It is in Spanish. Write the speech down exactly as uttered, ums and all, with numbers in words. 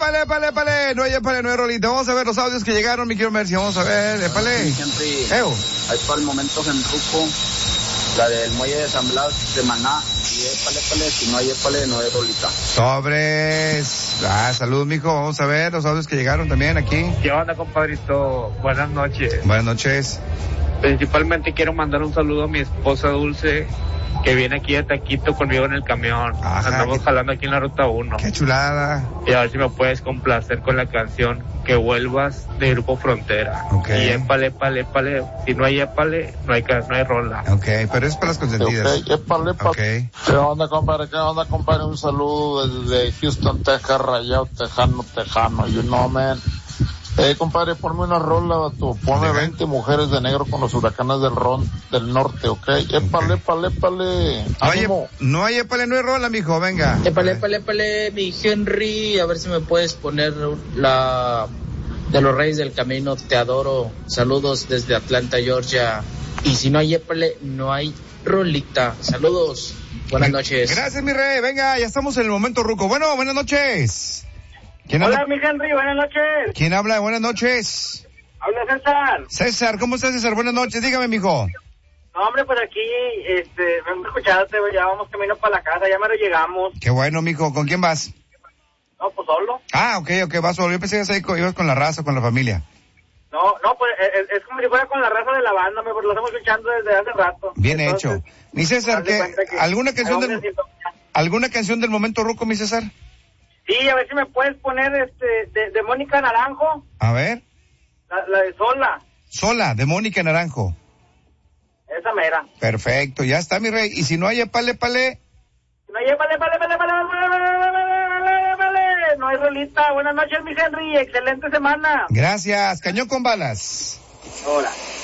épale, épale, épale. No hay épale, no hay rolita. Vamos a ver los audios que llegaron, mi querido Mercy. Vamos a ver, épale. Henry, Ew. ahí para el momento Genruco, la del muelle de San Blas de Maná. Y épale, épale, si no hay épale, no hay rolita. Sobres. Ah, salud, mijo. Vamos a ver los audios que llegaron también aquí. ¿Qué onda, compadrito? Buenas noches. Buenas noches. Principalmente quiero mandar un saludo a mi esposa Dulce, que viene aquí de Taquito conmigo en el camión. Ajá, Andamos qué, jalando aquí en la ruta uno. Qué chulada. Y a ver si me puedes complacer con la canción Que Vuelvas de Grupo Frontera. Ok. Y épale, épale, épale. Si no hay épale, no hay, no hay rola. Ok, pero es para las consentidas. Ok, épale, épale. Ok. ¿Qué onda, compadre? ¿Qué onda, compadre? Un saludo desde Houston, Texas, Rayado, Tejano, Tejano. You know, man. Eh, compadre, ponme una rola, tú. Ponme veinte mujeres de negro con los huracanes del Ron, del norte, ¿ok? Épale, épale, épale. Oye, no hay épale, no hay rola, mijo, venga. Épale, épale, épale, mi Henry, a ver si me puedes poner la de los Reyes del Camino, Te Adoro. Saludos desde Atlanta, Georgia. Y si no hay épale, no hay rolita. Saludos, buenas noches. Gracias, mi rey, venga, ya estamos en el momento ruco. Bueno, buenas noches. ¿Quién Hola, habla? mi Henry, buenas noches. ¿Quién habla? Buenas noches. Habla César. César, ¿cómo estás, César? Buenas noches, dígame, mijo. No, hombre, pues aquí, este, vengo escuchándote, ya vamos camino para la casa, ya me lo llegamos. Qué bueno, mijo, ¿con quién vas? No, pues solo. Ah, ok, ok, vas solo. Yo pensé que ibas con la raza, con la familia. No, no, pues es, es como si fuera con la raza de la banda, me, pues lo estamos escuchando desde hace rato. Bien Entonces, hecho. Mi César, ¿qué? que ¿Alguna canción hay del, una sintonía. alguna canción del momento ruco, mi César? Sí, a ver si me puedes poner, este, de, de Mónica Naranjo, A ver. la, la de Sola, Sola, de Mónica Naranjo. esa mera. Perfecto, ya está, mi rey. Y si no hay épale, épale. No hay, vale, vale, vale, vale, vale, vale, vale, vale, no hay rolita. Buenas noches, mi Henry, excelente semana. Gracias, cañón con balas. Ahora.